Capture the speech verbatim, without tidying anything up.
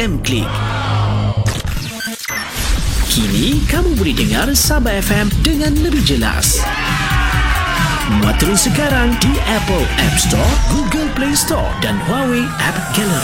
Mklik. Kini kamu boleh dengar Sabah F M dengan lebih jelas. Muat turun sekarang di Apple App Store, Google Play Store dan Huawei App Gallery.